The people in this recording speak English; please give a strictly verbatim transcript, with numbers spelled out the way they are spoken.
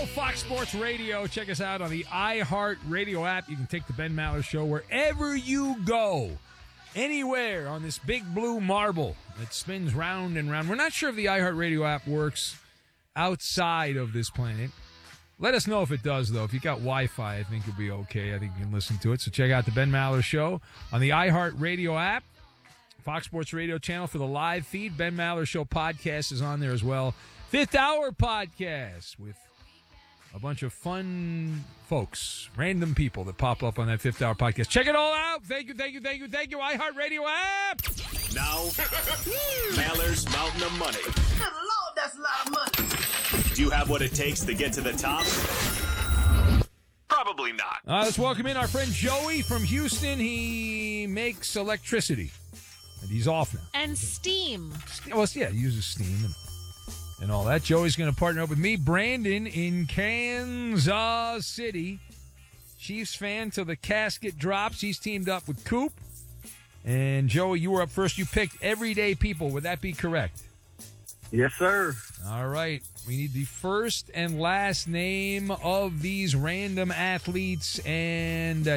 Fox Sports Radio. Check us out on the iHeart Radio app. You can take the Ben Maller Show wherever you go, anywhere on this big blue marble that spins round and round. We're not sure if the iHeart Radio app works outside of this planet. Let us know if it does, though. If you got Wi-Fi, I think you'll be okay. I think you can listen to it. So check out the Ben Maller Show on the iHeart Radio app. Fox Sports Radio channel for the live feed. Ben Maller Show podcast is on there as well. Fifth Hour podcast with a bunch of fun folks, random people that pop up on that Fifth Hour podcast. Check it all out. Thank you, thank you, thank you, thank you. iHeartRadio app. Now, Maller's Mountain of Money. Good Lord, that's a lot of money. Do you have what it takes to get to the top? Probably not. Uh, let's welcome in our friend Joey from Houston. He makes electricity, and he's off now. And steam. Well, yeah, he uses steam and and all that. Joey's going to partner up with me, Brandon, in Kansas City. Chiefs fan till the casket drops. He's teamed up with Coop. And, Joey, you were up first. You picked everyday people. Would that be correct? Yes, sir. All right. We need the first and last name of these random athletes. And uh,